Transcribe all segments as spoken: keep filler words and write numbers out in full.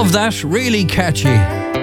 Love that, really catchy.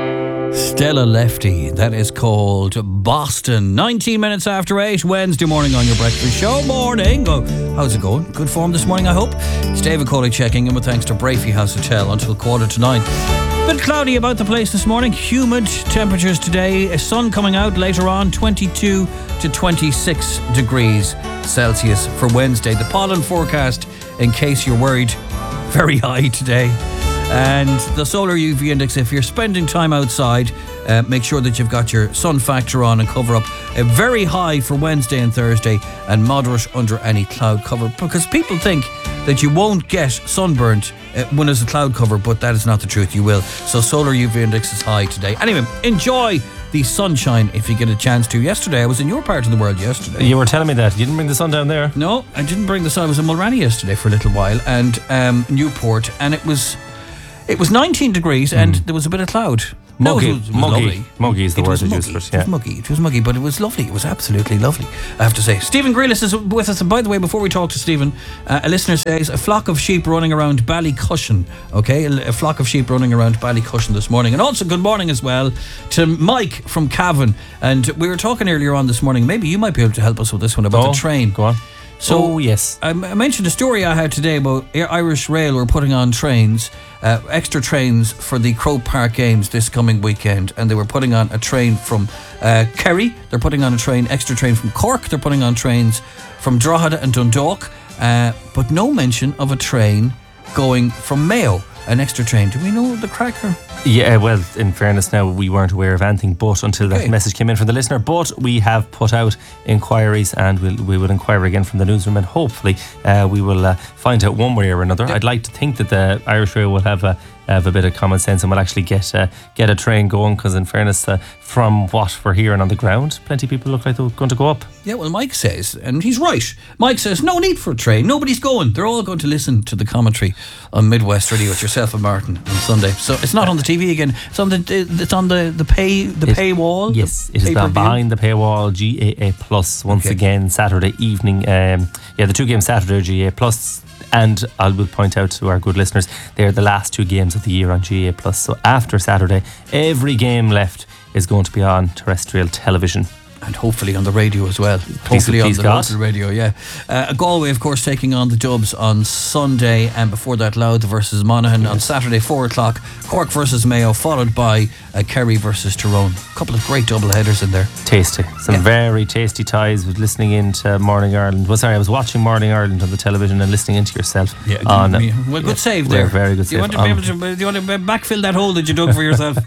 Stella Lefty, that is called Boston. nineteen minutes after eight, Wednesday morning on your breakfast show. Morning. Oh, how's it going? Good form this morning, I hope. It's David Coley checking in with thanks to Brafey House Hotel until quarter to nine. Bit cloudy about the place this morning. Humid temperatures today. A sun coming out later on. twenty-two to twenty-six degrees Celsius for Wednesday. The pollen forecast, in case you're worried, very high today. And the solar U V index, if you're spending time outside, uh, make sure that you've got your sun factor on and cover up. A very high for Wednesday and Thursday, and moderate under any cloud cover, because people think that you won't get sunburnt uh, when there's a cloud cover, but that is not the truth. You will. So solar U V index is high today. Anyway, enjoy the sunshine if you get a chance to. Yesterday, I was in your part of the world yesterday. You were telling me that. You didn't bring the sun down there? No, I didn't bring the sun. I was in Mulranny yesterday for a little while, and um, Newport, and it was... It was nineteen degrees and mm. there was a bit of cloud. Muggy. No, it was, it was muggy. lovely. Muggy is the it word was to muggy. use for it. Yeah. It was muggy. It was muggy, but it was lovely. It was absolutely lovely, I have to say. Stephen Grealis is with us. And by the way, before we talk to Stephen, uh, a listener says, a flock of sheep running around Ballycushion. Okay, a, a flock of sheep running around Ballycushion this morning. And also good morning as well to Mike from Cavan. And we were talking earlier on this morning, maybe you might be able to help us with this one about oh, the train. Go on. So, oh, yes. I mentioned a story I had today about Irish Rail were putting on trains, uh, extra trains for the Croke Park Games this coming weekend. And they were putting on a train from uh, Kerry. They're putting on a train, extra train from Cork. They're putting on trains from Drogheda and Dundalk. Uh, but no mention of a train going from Mayo, an extra train. Do we know the cracker? Yeah, well, in fairness now, we weren't aware of anything but until that okay. message came in from the listener. But we have put out inquiries, and we'll, we will inquire again from the newsroom, and hopefully uh, we will uh, find out one way or another. Yeah. I'd like to think that the Irish Rail will have a, have a bit of common sense and will actually get uh, get a train going, because in fairness, uh, from what we're hearing on the ground, plenty of people look like they're going to go up. Yeah, well, Mike says, and he's right, Mike says, no need for a train, nobody's going. They're all going to listen to the commentary on Midwest Radio with yourself and Martin on Sunday. So it's not on the T V again, it's on the it's on the, the pay the it, paywall. Yes, it is behind the paywall, G A A Plus, once okay. again, Saturday evening. Um, yeah, the two games Saturday are G A A Plus. And I will point out to our good listeners, they're the last two games of the year on G A A Plus. So after Saturday, every game left is going to be on terrestrial television. And hopefully on the radio as well. Please, hopefully please on the God. local radio, yeah. Uh, Galway, of course, taking on the Dubs on Sunday, and before that, Louth versus Monaghan yes. on Saturday, four o'clock. Cork versus Mayo, followed by uh, Kerry versus Tyrone. A couple of great double headers in there. Tasty, some yeah. very tasty ties. With listening into Morning Ireland. Well, sorry, I was watching Morning Ireland on the television and listening into yourself. Yeah, on, yeah. well, good yeah, save there. Very good do you save. Want to be able to, do you want to backfill that hole that you dug for yourself?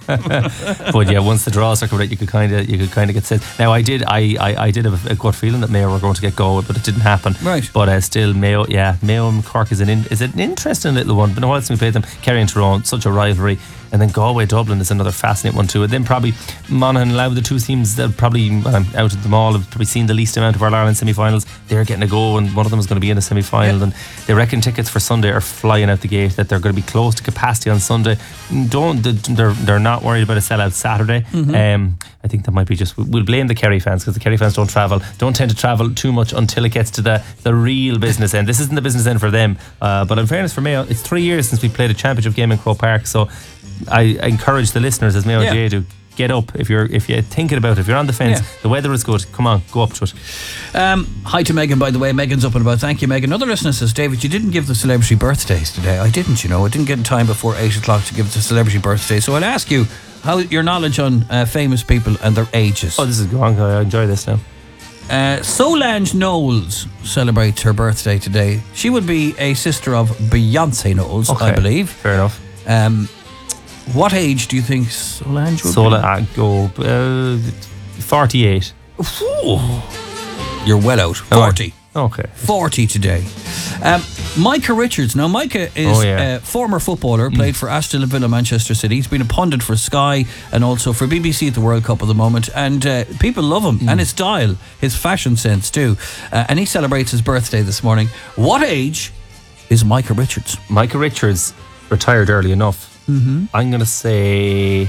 But yeah, once the draws are coming out, you could kind of you could kind of get set. Now, I did, I, I, I did have a, a good feeling that Mayo were going to get Galway, but it didn't happen. Right. But uh, still, Mayo, yeah, Mayo and Cork is an in, is an interesting little one. But no, else we played them, Kerry and Tyrone, such a rivalry. And then Galway Dublin is another fascinating one too. And then probably Monaghan and Louth, the two teams that probably um, out of them all have probably seen the least amount of our Ireland semi-finals. They're getting a go, and one of them is going to be in a semi-final. Yeah. And they reckon tickets for Sunday are flying out the gate. That they're going to be close to capacity on Sunday. Don't they're they're not worried about a sellout Saturday. Mm-hmm. Um, I think that might be just we'll blame the Kerry fans, because the Kerry fans don't travel, don't tend to travel too much until it gets to the the real business end. This isn't the business end for them. Uh, but in fairness for Mayo, it's three years since we played a championship game in Croke Park, so I encourage the listeners, as Mayo yeah. J do, get up if you're if you're thinking about it, if you're on the fence. Yeah. The weather is good, come on, go up to it. Um, hi to Megan, by the way. Megan's up and about. Thank you, Megan. Another listener says, David, you didn't give the celebrity birthdays today. I didn't, you know. I didn't get in time before eight o'clock to give the celebrity birthdays. So I'll ask you how your knowledge on uh, famous people and their ages. Oh, this is going. I enjoy this now. Uh, Solange Knowles celebrates her birthday today. She would be a sister of Beyonce Knowles, okay. I believe. Fair enough. Um, what age do you think Solange would Solange, be? Solange, go uh, forty-eight. Ooh. You're well out. forty. Oh, okay. forty today. Um, Micah Richards. Now, Micah is oh, yeah. a former footballer, played mm. for Aston Villa, Manchester City. He's been a pundit for Sky and also for B B C at the World Cup at the moment. And uh, people love him mm. and his style, his fashion sense too. Uh, and he celebrates his birthday this morning. What age is Micah Richards? Micah Richards retired early enough. Mm-hmm. I'm going to say,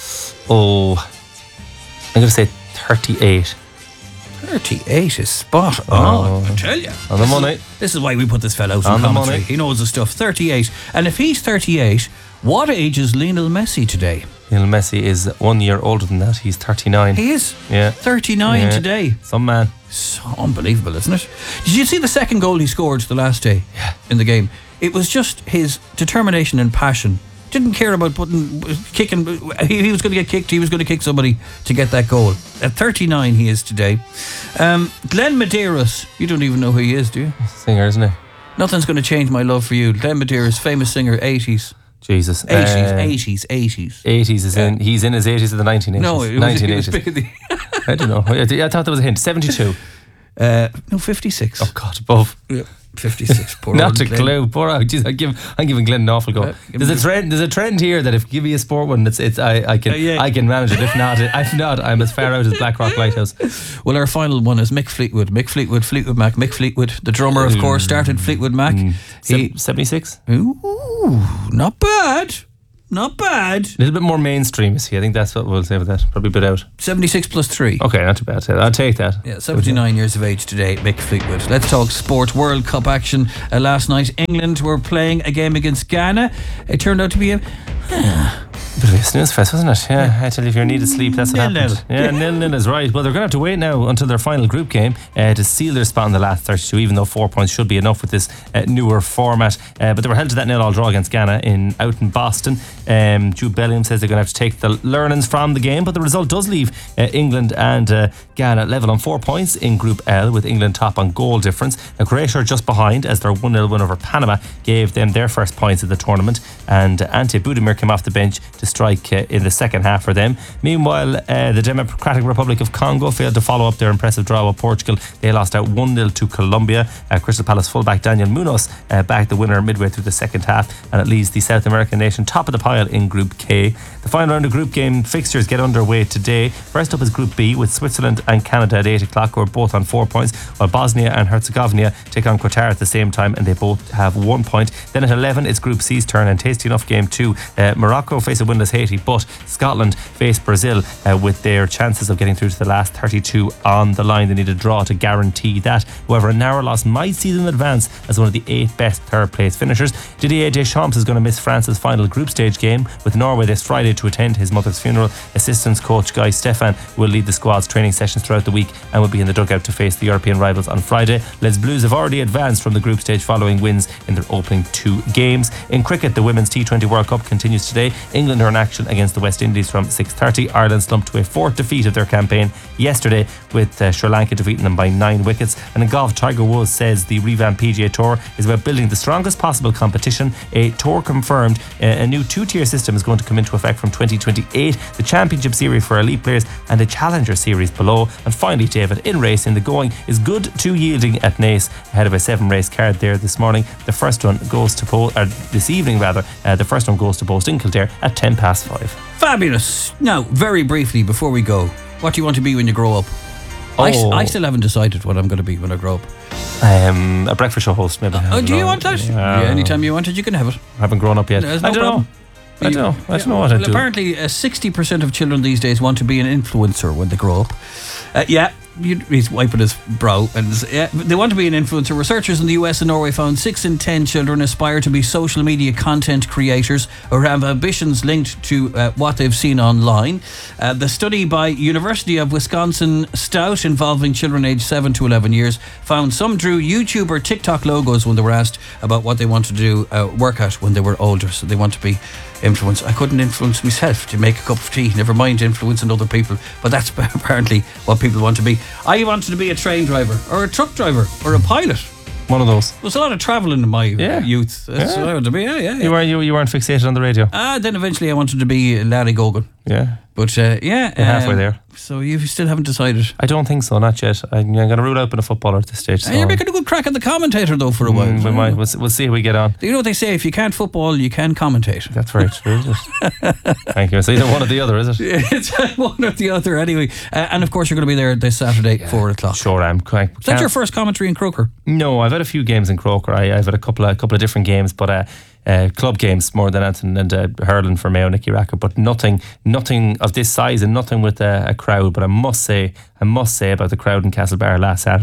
oh, I'm going to say thirty-eight. thirty-eight is spot on, I tell you. On the money. Is, this is why we put this fella out on in the commentary. Money. He knows the stuff. thirty-eight. And if he's thirty-eight, What age is Lionel Messi today? Lionel Messi is one year older than that. He's thirty-nine. He is? Yeah. thirty-nine Yeah. today. Some man. So unbelievable, isn't it? Did you see the second goal he scored the last day Yeah. in the game? It was just his determination and passion. Didn't care about putting, kicking. He, he was going to get kicked. He was going to kick somebody to get that goal. At thirty-nine, he is today. Um, Glenn Medeiros. You don't even know who he is, do you? Singer, isn't he? Nothing's going to change my love for you. Glenn Medeiros, famous singer, eighties. Jesus. eighties, Uh, eighties, eighties. eighties is in. He's in his eighties or the nineteen eighties. No, it was, nineteen it was eighties. big the, I don't know. I, I thought there was a hint. seventy-two. uh, no, fifty-six. Oh God, above. Yeah, fifty-six. Poor Not old a Glenn. clue. Poor out. Jeez, I give. I'm giving Glenn an awful go. Uh, give there's him a trend. There's a trend here that if you give me a sport one, it's it's I, I can Uh, yeah. I can manage it. If not, if not, I'm as far out as Blackrock Lighthouse. Well, our final one is Mick Fleetwood. Mick Fleetwood, Fleetwood Mac. Mick Fleetwood, the drummer, of course, started Fleetwood Mac. He, seventy-six. ooh, not bad. Not bad. A little bit more mainstream, is he? I think that's what we'll say with that. Probably a bit out. seventy-six plus three. Okay, not too bad. I'll take that. Yeah, seventy-nine years of age today, Mick Fleetwood. Let's talk sport. World Cup action. Uh, last night, England were playing a game against Ghana. It turned out to be a... Bit of a snooze fest, wasn't it? Yeah, I tell you, if you need to sleep, that's what Nil-nil. happened. Yeah, nil nil is right. Well, they're going to have to wait now until their final group game uh, to seal their spot in the last thirty-two, even though four points should be enough with this uh, newer format. Uh, but they were held to that nil-all draw against Ghana in out in Boston. Um, Jude Bellingham says they're going to have to take the learnings from the game, but the result does leave uh, England and uh, Ghana level on four points in Group L, with England top on goal difference. Now, Croatia are just behind, as their one nil win over Panama gave them their first points of the tournament, and uh, Ante Budimir came off the bench to strike uh, in the second half for them. Meanwhile, uh, the Democratic Republic of Congo failed to follow up their impressive draw with Portugal. They lost out one nil to Colombia. Uh, Crystal Palace fullback Daniel Munoz uh, backed the winner midway through the second half, and it leaves the South American nation top of the pile in Group K. The final round of group game fixtures get underway today. First up is Group B, with Switzerland and Canada at eight o'clock, who are both on four points, while Bosnia and Herzegovina take on Qatar at the same time, and they both have one point. Then at eleven, it's Group C's turn, and tasty enough game two. Uh, Morocco face a winless Haiti, but Scotland face Brazil uh, with their chances of getting through to the last thirty-two on the line. They need a draw to guarantee that. However, a narrow loss might see them advance as one of the eight best third place finishers. Didier Deschamps is going to miss France's final group stage game with Norway this Friday to attend his mother's funeral. Assistance coach Guy Stefan will lead the squad's training sessions throughout the week and will be in the dugout to face the European rivals on Friday. Les Bleus have already advanced from the group stage following wins in their opening two games. In cricket, the Women's T twenty World Cup continues today. England are in action against the West Indies from six thirty. Ireland slumped to a fourth defeat of their campaign yesterday, with uh, Sri Lanka defeating them by nine wickets. And in golf, Tiger Woods says the revamped P G A Tour is about building the strongest possible competition. A tour confirmed uh, a new two-tier system is going to come into effect from twenty twenty-eight. The Championship Series for elite players and the Challenger Series below. And finally, David, in racing, the going is good to yielding at Naas, ahead of a seven-race card there this morning. The first one goes to Post, or this evening rather. Uh, the first one goes to Post in Kildare at ten past five. Fabulous. Now, very briefly, before we go, what do you want to be when you grow up? Oh. I, s- I still haven't decided what I'm going to be when I grow up. Um, a breakfast show host, maybe. Oh, do you want that? Yeah. Yeah, anytime you want it, you can have it. I haven't grown up yet. There's I no don't problem. know. I don't know. I don't know what well, I'd do. Apparently, uh, sixty percent of children these days want to be an influencer when they grow up. Uh, yeah, you, he's wiping his brow. And yeah, they want to be an influencer. Researchers in the U S and Norway found six in ten children aspire to be social media content creators or have ambitions linked to uh, what they've seen online. Uh, the study by University of Wisconsin Stout, involving children aged seven to eleven years, found some drew YouTube or TikTok logos when they were asked about what they want to do uh, work at when they were older. So they want to be influence. I couldn't influence myself to make a cup of tea, never mind influencing other people, but that's apparently what people want to be. I wanted to be a train driver or a truck driver or a pilot. One of those. There was a lot of travelling in my Yeah. youth. That's Yeah. what I wanted to be. Yeah, yeah, yeah. You weren't you, you weren't fixated on the radio. Ah, then eventually I wanted to be Larry Gogan. Yeah. But uh, yeah, You're halfway there. So you still haven't decided. I don't think so, not yet. I'm, I'm going to rule out being a footballer at this stage. So. And you're making a good crack at the commentator though for a while. Mm, we might. We'll, we'll see how we get on. You know what they say? If you can't football, you can commentate. That's very true, is it? Thank you. It's either one or the other, is it? It's one or the other anyway. Uh, and of course, you're going to be there this Saturday, four o'clock. Sure, I'm. I Is that your first commentary in Croker? No, I've had a few games in Croker. I, I've had a couple of, a couple of different games, but uh, uh, club games more than anything, and uh, hurling for Mayo, Nicky Racker, but nothing, nothing of this size and nothing with a, a crowd. But I must say, I must say about the crowd in Castlebar last Saturday,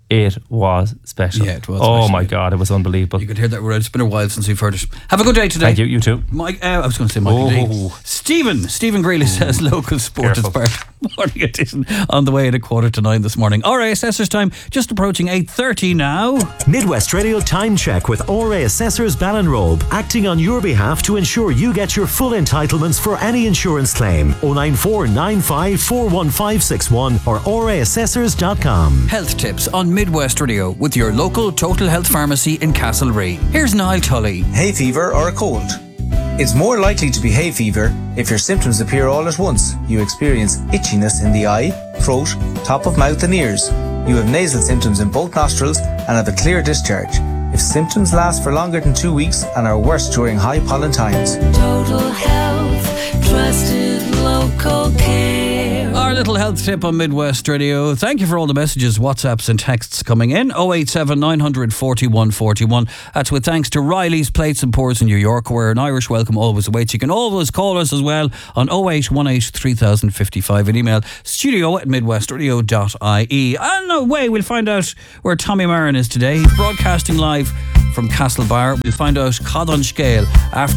It was special. Yeah, it was Oh special. my God, it was unbelievable. You could hear that word. It's been a while since we've heard it. Have a good day today. Thank you, you too. Mike, uh, I was going to say Michael Oh. D. Stephen. Stephen Greeley says local sport Careful. is part of morning edition on the way at a quarter to nine this morning. R A Assessors time just approaching eight thirty now. Midwest Radio Time Check with R A Assessors Ballinrobe, acting on your behalf to ensure you get your full entitlements for any insurance claim. oh nine four nine five four one five six one or r a assessors dot com. Health tips on Midwest Radio with your local Total Health Pharmacy in Castlereagh. Here's Niall Tully. Hay fever or a cold. It's more likely to be hay fever if your symptoms appear all at once. You experience itchiness in the eye, throat, top of mouth and ears. You have nasal symptoms in both nostrils and have a clear discharge. If symptoms last for longer than two weeks and are worse during high pollen times. Total Health, trusted local care. Our little health tip on Midwest Radio. Thank you for all the messages, WhatsApps and texts coming in. oh eight seven nine hundred forty-one forty-one. That's with thanks to Riley's Plates and Pours in New York, where an Irish welcome always awaits. You can always call us as well on oh eight one eight three thousand fifty-five and email studio at midwestradio dot I E. And away we'll find out where Tommy Marin is today. He's broadcasting live from Castlebar. We'll find out Cod on Scale after